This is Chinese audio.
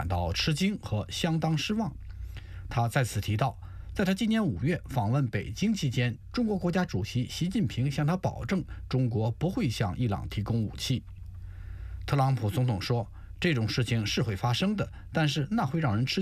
感到吃惊和相当失望。他再次提到，在他今年5月访问北京期间，中国国家主席习近平向他保证，中国不会向伊朗提供武器。特朗普总统说，这种事情是会发生的，但是那会让人吃